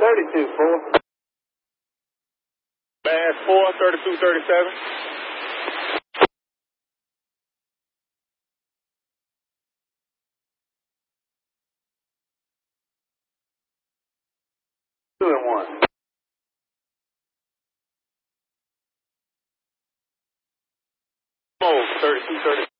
32-4. Bass 4, 32-37. Two and one. Move, 32-37.